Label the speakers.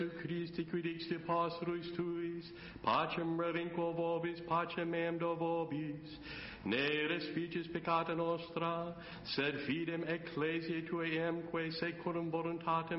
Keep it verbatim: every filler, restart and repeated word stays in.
Speaker 1: Christi qui dixti pastorus tuis, pacem relinquo vobis, pacem meam do vobis, ne respicis peccata nostra, sed fidem ecclesiae tuae emque secundum voluntatem